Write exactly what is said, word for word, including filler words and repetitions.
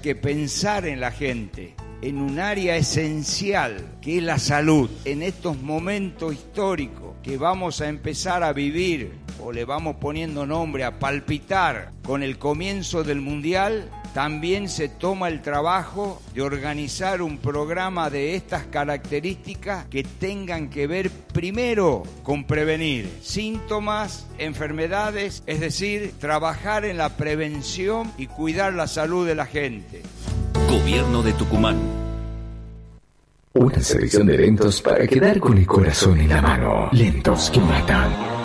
que pensar en la gente, en un área esencial que es la salud. En estos momentos históricos que vamos a empezar a vivir, o le vamos poniendo nombre, a palpitar con el comienzo del Mundial, también se toma el trabajo de organizar un programa de estas características que tengan que ver primero con prevenir síntomas, enfermedades, es decir, trabajar en la prevención y cuidar la salud de la gente. Gobierno de Tucumán. Una selección de eventos para quedar con el corazón en la mano. Lentos que matan.